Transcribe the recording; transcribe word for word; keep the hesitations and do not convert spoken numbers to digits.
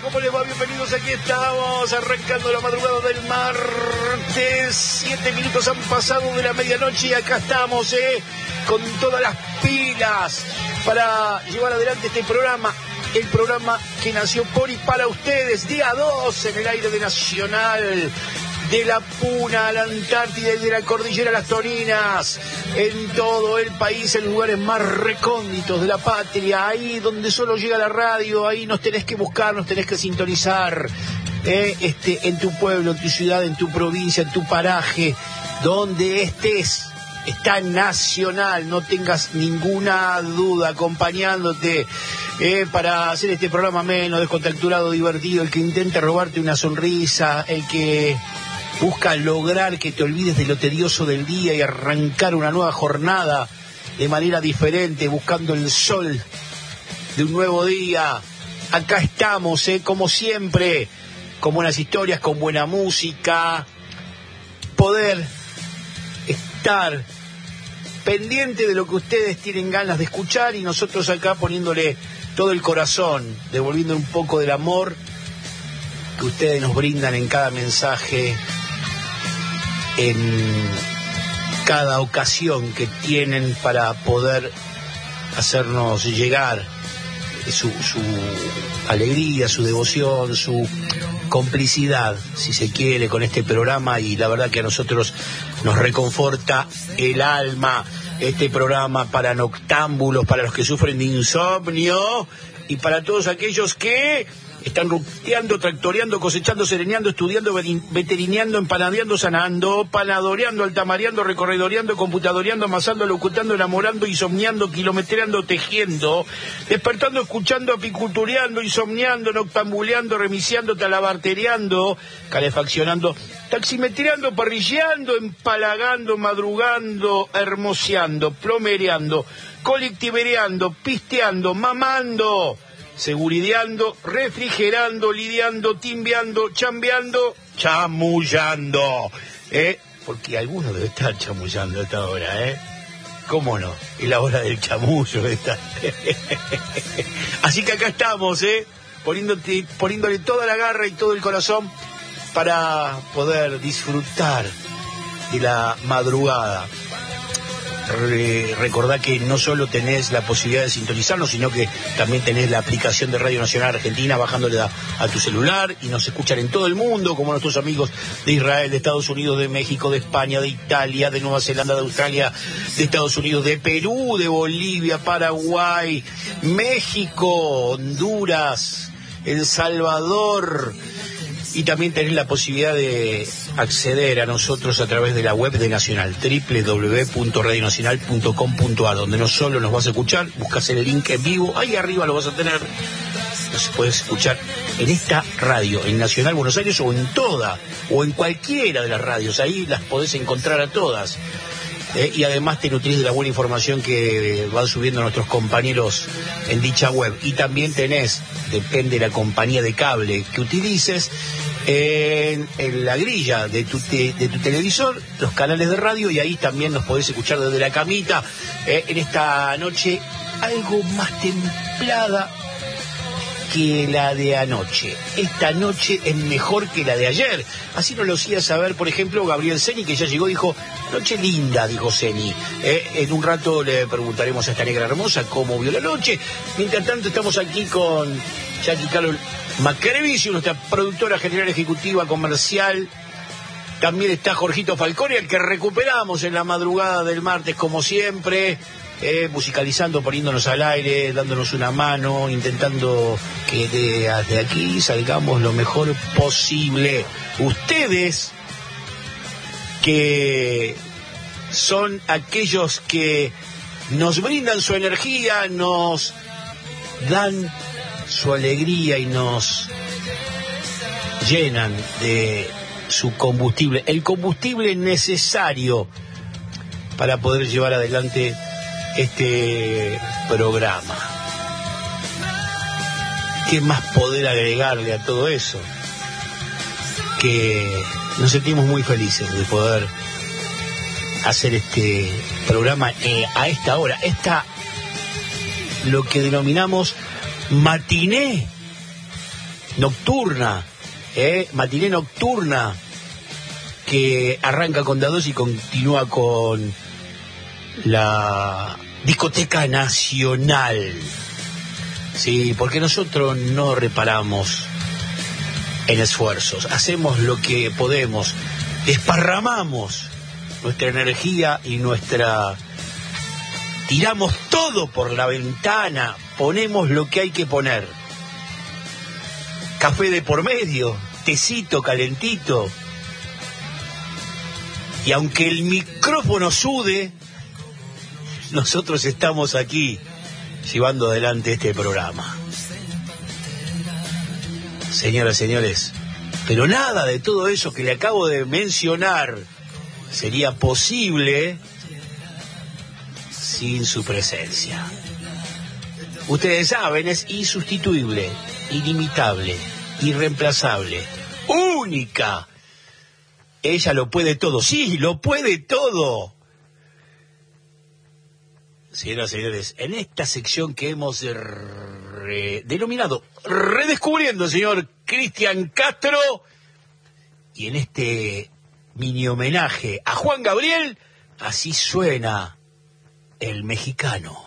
¿Cómo les va? Bienvenidos, aquí estamos, arrancando la madrugada del martes. Siete minutos han pasado de la medianoche y acá estamos, eh, con todas las pilas para llevar adelante este programa. El programa que nació por y para ustedes, día dos en el aire de Nacional. De la Puna a la Antártida y de la Cordillera a las Toninas, en todo el país, en lugares más recónditos de la patria, ahí donde solo llega la radio, ahí nos tenés que buscar, nos tenés que sintonizar, eh, este, en tu pueblo, en tu ciudad, en tu provincia, en tu paraje, donde estés, está Nacional, no tengas ninguna duda, acompañándote eh, para hacer este programa menos descontracturado, divertido, el que intenta robarte una sonrisa, el que busca lograr que te olvides de lo tedioso del día y arrancar una nueva jornada de manera diferente, buscando el sol de un nuevo día. Acá estamos, eh, como siempre, con buenas historias, con buena música, poder estar pendiente de lo que ustedes tienen ganas de escuchar y nosotros acá poniéndole todo el corazón, devolviendo un poco del amor que ustedes nos brindan en cada mensaje, en cada ocasión que tienen para poder hacernos llegar su, su alegría, su devoción, su complicidad, si se quiere, con este programa. Y la verdad que a nosotros nos reconforta el alma este programa para noctámbulos, para los que sufren de insomnio y para todos aquellos que están ruteando, tractoreando, cosechando, sereneando, estudiando, veterineando, empanadeando, sanando, panadoreando, altamareando, recorredoreando, computadoreando, amasando, locutando, enamorando, insomniando, kilometreando, tejiendo, despertando, escuchando, apicultureando, insomniando, noctambuleando, remiciando, talabartereando, calefaccionando, taximetreando, parrilleando, empalagando, madrugando, hermoseando, plomereando, colectivereando, pisteando, mamando, segurideando, refrigerando, lidiando, timbeando, chambeando, chamullando, ¿eh? Porque algunos debe estar chamullando a esta hora, ¿eh? ¿Cómo no? Es la hora del chamullo esta. Así que acá estamos, ¿eh? Poniéndote, poniéndole toda la garra y todo el corazón para poder disfrutar de la madrugada. Re, recordá que no solo tenés la posibilidad de sintonizarnos, sino que también tenés la aplicación de Radio Nacional Argentina bajándole a, a tu celular, y nos escuchan en todo el mundo, como nuestros amigos de Israel, de Estados Unidos, de México, de España, de Italia, de Nueva Zelanda, de Australia, de Estados Unidos, de Perú, de Bolivia, Paraguay, México, Honduras, El Salvador. Y también tenés la posibilidad de acceder a nosotros a través de la web de Nacional, doble u doble u doble u punto radio nacional punto com punto a r, donde no solo nos vas a escuchar, buscas el link en vivo, ahí arriba lo vas a tener. Nos puedes escuchar en esta radio, en Nacional Buenos Aires, o en toda, o en cualquiera de las radios, ahí las podés encontrar a todas. Eh, y además te nutrís de la buena información que van subiendo nuestros compañeros en dicha web. Y también tenés, depende de la compañía de cable que utilices, en, en la grilla de tu, te, de tu televisor, los canales de radio, y ahí también nos podés escuchar desde la camita, eh, en esta noche algo más templada que la de anoche. Esta noche es mejor que la de ayer. Así nos lo hacía saber, por ejemplo, Gabriel Seni, que ya llegó, dijo, noche linda, dijo Seni. Eh, en un rato le preguntaremos a esta negra hermosa cómo vio la noche. Mientras tanto, estamos aquí con Jackie Carol Macrevicius, nuestra productora general ejecutiva comercial. También está Jorgito Falcone, al que recuperamos en la madrugada del martes, como siempre. Eh, musicalizando, poniéndonos al aire, dándonos una mano, intentando que desde aquí salgamos lo mejor posible. Ustedes, que son aquellos que nos brindan su energía, nos dan su alegría y nos llenan de su combustible, el combustible necesario para poder llevar adelante este programa. ¿Qué más poder agregarle a todo eso? Que nos sentimos muy felices de poder hacer este programa eh, a esta hora, esta, lo que denominamos matiné nocturna, ¿eh? Matiné nocturna, que arranca con Dados y continúa con la discoteca nacional. Sí, porque nosotros no reparamos en esfuerzos, hacemos lo que podemos, desparramamos nuestra energía y nuestra... tiramos todo por la ventana, ponemos lo que hay que poner. Café de por medio, tecito calentito. Y aunque el micrófono sude, nosotros estamos aquí llevando adelante este programa. Señoras y señores, pero nada de todo eso que le acabo de mencionar sería posible sin su presencia. Ustedes saben, es insustituible, inimitable, irreemplazable, única. Ella lo puede todo, sí, lo puede todo. Señoras y señores, en esta sección que hemos re, denominado Redescubriendo al señor Cristian Castro, y en este mini homenaje a Juan Gabriel, así suena el mexicano.